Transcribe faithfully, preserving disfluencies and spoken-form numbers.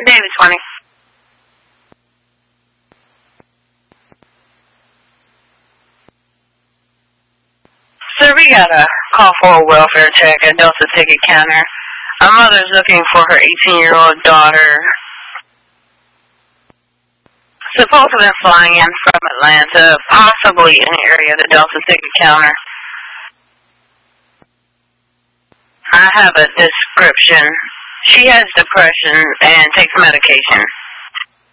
Davis twenty. Sir, we got a call for a welfare check at Delta Ticket Counter. Our mother's looking for her eighteen-year-old daughter. Supposed to have been flying in from Atlanta, possibly in the area of the Delta Ticket Counter. I have a description. She has depression and takes medication.